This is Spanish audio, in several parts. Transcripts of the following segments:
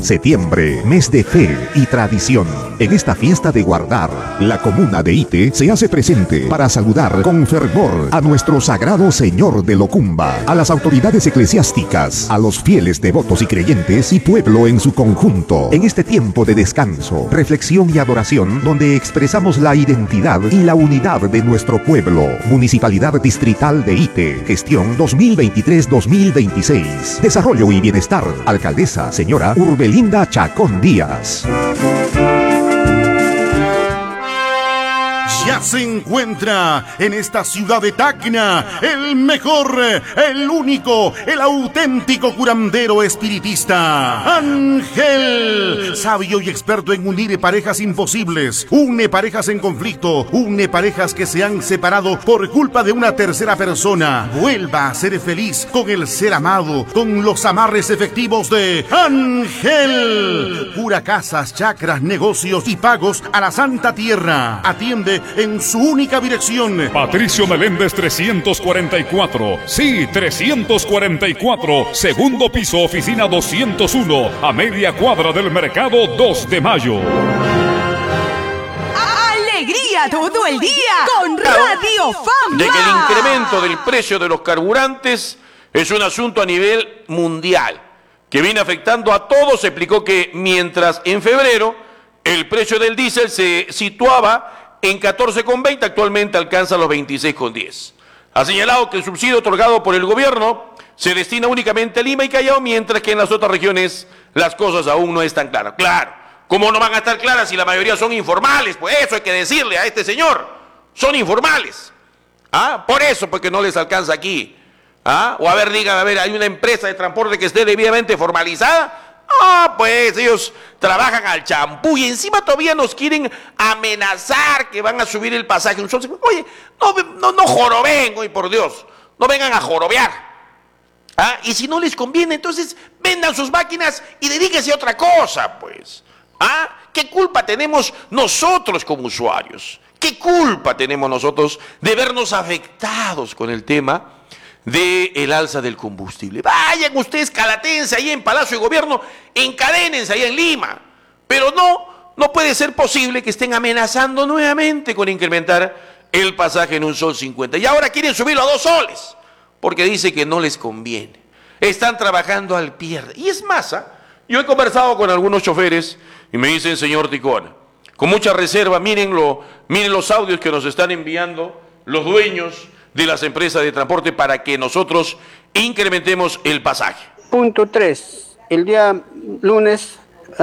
Septiembre, mes de fe y tradición. En esta fiesta de guardar, la comuna de Ite se hace presente para saludar con fervor a nuestro sagrado Señor de Locumba, a las autoridades eclesiásticas, a los fieles devotos y creyentes y pueblo en su conjunto. En este tiempo de descanso, reflexión y adoración, donde expresamos la identidad y la unidad de nuestro pueblo. Municipalidad Distrital de Ite, gestión 2023-2026. Desarrollo y bienestar. Alcaldesa señora Urbelinda Chacón Díaz. Ya se encuentra en esta ciudad de Tacna el mejor, el único, el auténtico curandero espiritista, Ángel, sabio y experto en unir parejas imposibles, une parejas en conflicto, une parejas que se han separado por culpa de una tercera persona. Vuelva a ser feliz con el ser amado, con los amarres efectivos de Ángel. Cura casas, chakras, negocios y pagos a la Santa Tierra. Atiende en su única dirección. Patricio Meléndez 344. Sí, 344. Segundo piso, oficina 201. A media cuadra del mercado 2 de mayo. ¡Alegría todo el día con Radio Fama! De que el incremento del precio de los carburantes es un asunto a nivel mundial que viene afectando a todos. Se explicó que mientras en febrero el precio del diésel se situaba en 14,20, actualmente alcanza los 26,10. Ha señalado que el subsidio otorgado por el gobierno se destina únicamente a Lima y Callao, mientras que en las otras regiones las cosas aún no están claras. Claro, ¿cómo no van a estar claras si la mayoría son informales? Pues eso hay que decirle a este señor, son informales. Por eso, porque no les alcanza aquí. O a ver, digan, a ver, hay una empresa de transporte que esté debidamente formalizada. Pues ellos trabajan al champú y encima todavía nos quieren amenazar que van a subir el pasaje. Oye, no joroben, hoy por Dios, no vengan a jorobear. Y si no les conviene, entonces vendan sus máquinas y dedíquense a otra cosa, pues. ¿Qué culpa tenemos nosotros como usuarios? ¿Qué culpa tenemos nosotros de vernos afectados con el tema del alza del combustible? Vayan ustedes, calatense ahí en Palacio de Gobierno, encadénense ahí en Lima, pero no puede ser posible que estén amenazando nuevamente con incrementar el pasaje en $1.50 y ahora quieren subirlo a 2 soles, porque dice que no les conviene. Están trabajando al pierde. Y es más, yo he conversado con algunos choferes y me dicen, señor Ticona, con mucha reserva, miren los audios que nos están enviando los dueños de las empresas de transporte para que nosotros incrementemos el pasaje. Punto 3. El día lunes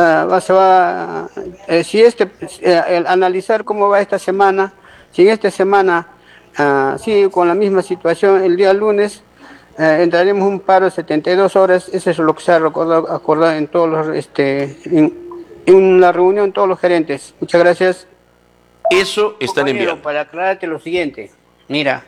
analizar cómo va esta semana. Si en esta semana sigue con la misma situación, el día lunes entraremos un paro de 72 horas. Eso es lo que se ha acordado en todos los, en la reunión todos los gerentes. Muchas gracias. Eso están enviando. Para aclararte lo siguiente, mira.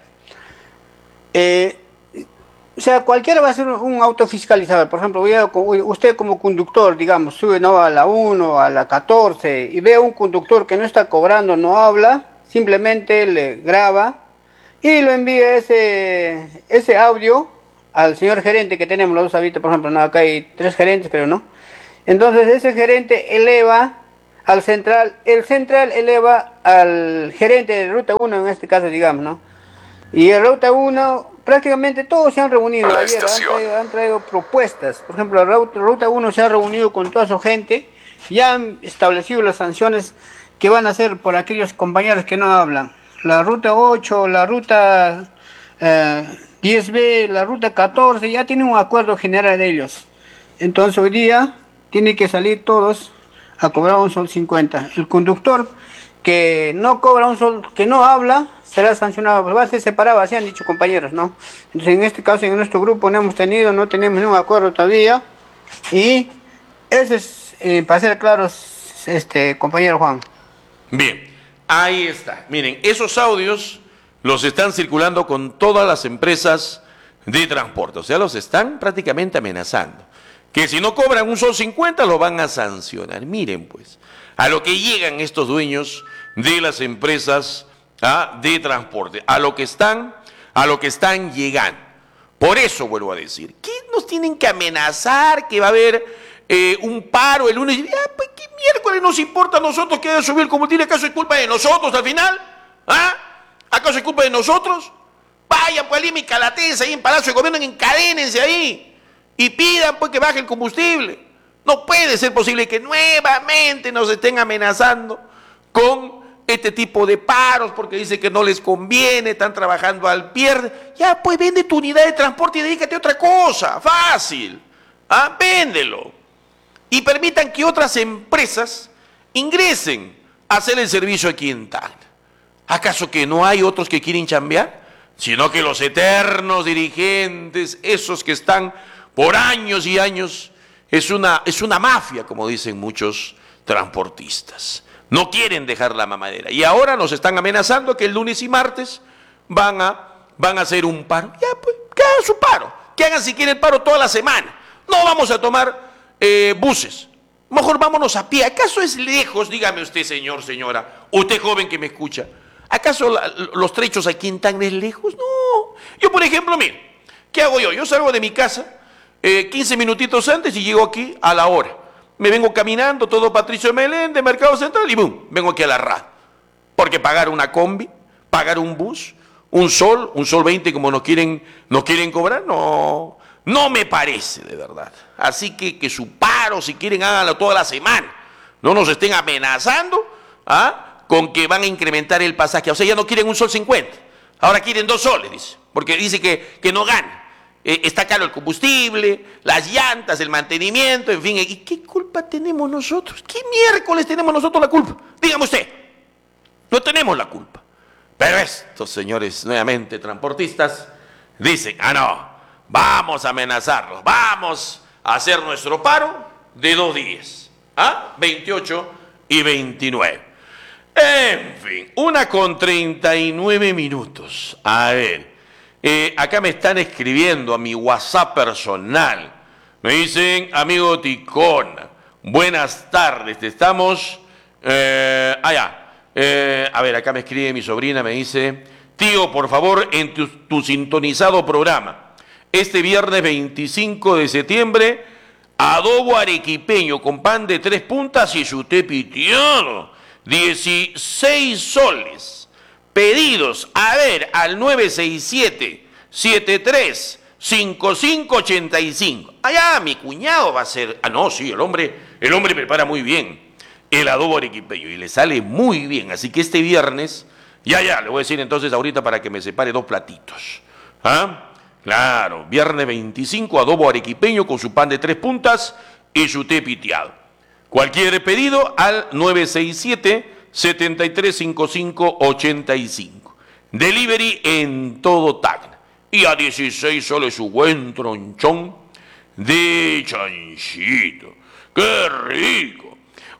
O sea, cualquiera va a ser un autofiscalizador. Por ejemplo, usted como conductor, digamos, sube a la 1, a la 14 y ve a un conductor que no está cobrando, no habla, simplemente le graba y lo envía ese audio al señor gerente que tenemos los dos ahorita. Por ejemplo, acá hay 3 gerentes, pero no. Entonces ese gerente eleva al central, el central eleva al gerente de Ruta 1 en este caso, digamos, ¿no? Y en Ruta 1 prácticamente todos se han reunido ayer, han traído propuestas. Por ejemplo, Ruta 1 se ha reunido con toda su gente y han establecido las sanciones que van a hacer por aquellos compañeros que no hablan. La Ruta 8, la Ruta 10B, la Ruta 14, ya tienen un acuerdo general de ellos. Entonces hoy día tienen que salir todos a cobrar $1.50. El conductor que no cobra un sol, que no habla, será sancionado, pues va a ser separado, así han dicho compañeros, ¿no? Entonces en este caso, en nuestro grupo no tenemos ningún acuerdo todavía, y eso es, para ser claros, compañero Juan. Bien, ahí está. Miren, esos audios los están circulando con todas las empresas de transporte, o sea, los están prácticamente amenazando, que si no cobran $1.50 lo van a sancionar. Miren pues, a lo que llegan estos dueños de las empresas de transporte, a lo que están llegando. Por eso vuelvo a decir, ¿qué nos tienen que amenazar? Que va a haber un paro el lunes. Pues qué miércoles nos importa a nosotros que haya subido el combustible. ¿Acaso es culpa de nosotros al final? ¿Ah? ¿Acaso es culpa de nosotros? Vayan pues a Lima y Calatense, ahí en Palacio de Gobierno, encadénense ahí y pidan pues que baje el combustible. No puede ser posible que nuevamente nos estén amenazando con este tipo de paros porque dice que no les conviene, están trabajando al pierde. Ya pues vende tu unidad de transporte y dedícate a otra cosa, fácil. ¿Ah? Véndelo. Y permitan que otras empresas ingresen a hacer el servicio aquí en Tacna. ¿Acaso que no hay otros que quieren chambear? Sino que los eternos dirigentes, esos que están por años y años, es una mafia, como dicen muchos transportistas. No quieren dejar la mamadera. Y ahora nos están amenazando que el lunes y martes van a hacer un paro. Ya, pues, que hagan su paro. Que hagan si quieren el paro toda la semana. No vamos a tomar buses. Mejor vámonos a pie. ¿Acaso es lejos? Dígame usted, señor, señora, usted joven que me escucha. ¿Acaso los trechos aquí en Tacna es lejos? No. Yo, por ejemplo, mire, ¿qué hago yo? Yo salgo de mi casa 15 minutitos antes y llego aquí a la hora. Me vengo caminando todo Patricio Melén de Mercado Central y ¡bum! Vengo aquí a la radio. Porque pagar una combi, pagar un bus, un sol 20 como nos quieren cobrar, no me parece de verdad. Así que su paro, si quieren, háganlo toda la semana. No nos estén amenazando con que van a incrementar el pasaje. O sea, ya no quieren un sol 50, ahora quieren 2 soles, dice. Porque dice que no gana. Está caro el combustible, las llantas, el mantenimiento, en fin. ¿Y qué culpa tenemos nosotros? ¿Qué miércoles tenemos nosotros la culpa? Dígame usted. No tenemos la culpa. Pero estos señores, nuevamente transportistas, dicen, no, vamos a amenazarlos, vamos a hacer nuestro paro de 2 días, 28 y 29. En fin, 1:39. A ver. Acá me están escribiendo a mi WhatsApp personal. Me dicen, amigo Ticona, buenas tardes, te estamos... a ver, acá me escribe mi sobrina, me dice, tío, por favor, en tu sintonizado programa, este viernes 25 de septiembre, adobo arequipeño con pan de 3 puntas y chuté pitiano, 16 soles. Pedidos, a ver, al 967-735585. Allá mi cuñado va a hacer... no, sí, el hombre prepara muy bien el adobo arequipeño y le sale muy bien. Así que este viernes, le voy a decir entonces ahorita para que me separe 2 platitos. Claro, viernes 25, adobo arequipeño con su pan de 3 puntas y su té piteado. Cualquier pedido al 967-735585. Delivery en todo Tacna. Y a 16 soles su buen tronchón de chanchito. ¡Qué rico!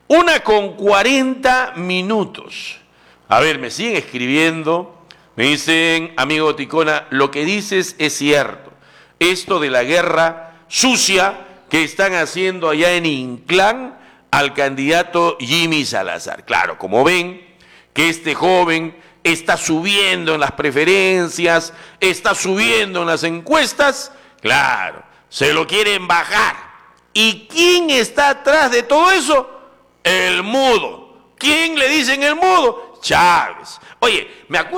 1:40. A ver, me siguen escribiendo. Me dicen, amigo Ticona, lo que dices es cierto. Esto de la guerra sucia que están haciendo allá en Inclán al candidato Jimmy Salazar. Claro, como ven que este joven está subiendo en las preferencias, está subiendo en las encuestas, claro, se lo quieren bajar. ¿Y quién está atrás de todo eso? El mudo. ¿Quién le dicen el mudo? Chávez. Oye, me acuerdo